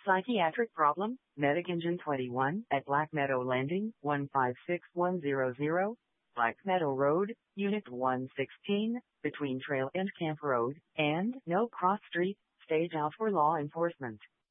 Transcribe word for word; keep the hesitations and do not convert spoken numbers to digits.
Psychiatric problem, Medic Engine twenty-one at Black Meadow Landing, one five six one zero zero, Black Meadow Road, Unit one sixteen, between Trail and Camp Road, and No Cross Street, stage out for law enforcement.